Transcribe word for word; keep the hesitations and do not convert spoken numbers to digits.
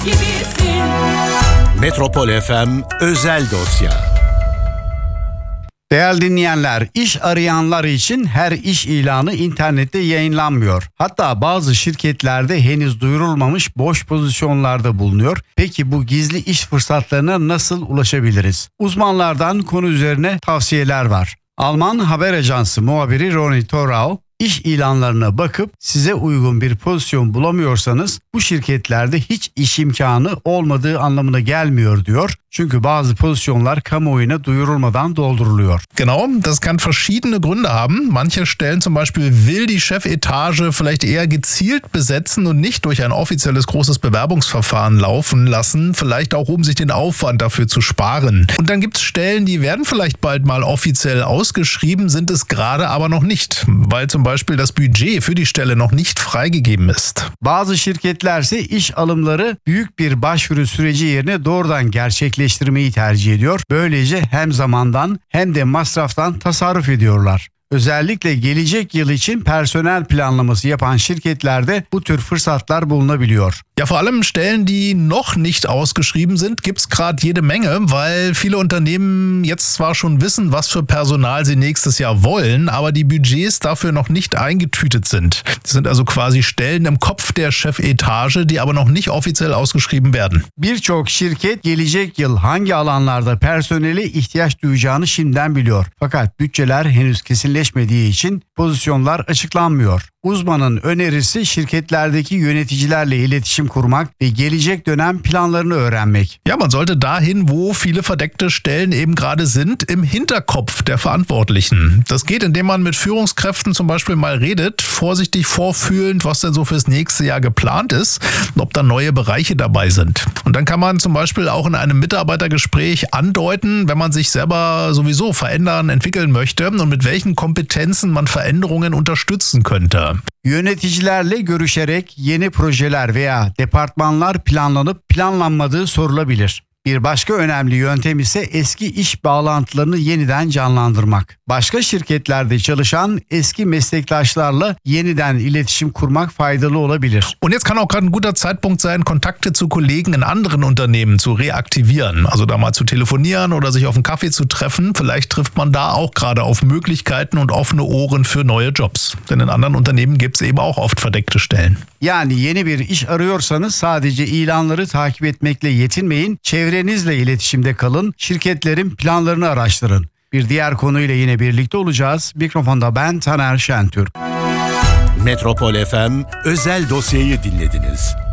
gibisin. Metropol F M Özel Dosya. Değerli dinleyenler, iş arayanlar için her iş ilanı internette yayınlanmıyor. Hatta bazı şirketlerde henüz duyurulmamış boş pozisyonlarda bulunuyor. Peki bu gizli iş fırsatlarına nasıl ulaşabiliriz? Uzmanlardan konu üzerine tavsiyeler var. Alman haber ajansı muhabiri Ronny Thorau, İş ilanlarına bakıp size uygun bir pozisyon bulamıyorsanız bu şirketlerde hiç iş imkanı olmadığı anlamına gelmiyor diyor. Çünkü bazı pozisyonlar kamuoyuna duyurulmadan dolduruluyor. Genau, das kann verschiedene Gründe haben. Manche Stellen zum Beispiel will die Chefetage vielleicht eher gezielt besetzen und nicht durch ein offizielles großes Bewerbungsverfahren laufen lassen, vielleicht auch um sich den Aufwand dafür zu sparen. Und dann gibt es Stellen, die werden vielleicht bald mal offiziell ausgeschrieben, sind es gerade aber noch nicht, weil zum Beispiel das Budget für die Stelle noch nicht freigegeben ist. Bazı şirketlerse iş alımları büyük bir başvuru süreci yerine doğrudan gerçekleştirmeyi tercih ediyor. Böylece hem zamandan hem de masraftan tasarruf ediyorlar. Özellikle gelecek yıl için personel planlaması yapan şirketlerde bu tür fırsatlar bulunabiliyor. Ja, vor allem Stellen, die noch nicht ausgeschrieben sind, gibt's gerade jede Menge, weil viele Unternehmen jetzt zwar schon wissen, was für Personal sie nächstes Jahr wollen, aber die Budgets dafür noch nicht eingetütet sind. Das sind also quasi Stellen im Kopf der Chefetage, die aber noch nicht offiziell ausgeschrieben werden. Birçok şirket gelecek yıl hangi alanlarda personele ihtiyaç duyacağını şimdiden biliyor. Fakat bütçeler henüz kesinleşmediği için pozisyonlar açıklanmıyor. Uzmanın önerisi şirketlerdeki yöneticilerle iletişim kurmak ve gelecek dönem planlarını öğrenmek. Ja, man sollte dahin, wo viele verdeckte Stellen eben gerade sind, im Hinterkopf der Verantwortlichen. Das geht, indem man mit Führungskräften zum Beispiel mal redet, vorsichtig vorfühlend, was denn so fürs nächste Jahr geplant ist und ob da neue Bereiche dabei sind. Und dann kann man zum Beispiel auch in einem Mitarbeitergespräch andeuten, wenn man sich selber sowieso verändern, entwickeln möchte und mit welchen Kompetenzen man Veränderungen unterstützen könnte. Yöneticilerle görüşerek yeni projeler veya departmanlar planlanıp planlanmadığı sorulabilir. Bir başka önemli yöntem ise eski iş bağlantılarını yeniden canlandırmak. Başka şirketlerde çalışan eski meslektaşlarla yeniden iletişim kurmak faydalı olabilir. Und jetzt kann auch gerade ein guter Zeitpunkt sein, Kontakte zu Kollegen in anderen Unternehmen zu reaktivieren. Also da mal zu telefonieren oder sich auf einen Kaffee zu treffen. Vielleicht trifft man da auch gerade auf Möglichkeiten und offene Ohren für neue Jobs. Denn in anderen Unternehmen gibt es eben auch oft verdeckte Stellen. Yani yeni bir iş arıyorsanız sadece ilanları takip etmekle yetinmeyin. Çevrenizle iletişimde kalın. Şirketlerin planlarını araştırın. Bir diğer konuyla yine birlikte olacağız. Mikrofonda ben Taner Şentürk. Metropol F M Özel Dosya'yı dinlediniz.